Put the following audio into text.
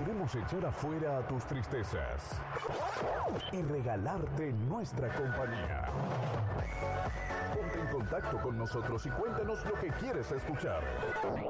Queremos echar afuera a tus tristezas y regalarte nuestra compañía. Ponte en contacto con nosotros y cuéntanos lo que quieres escuchar.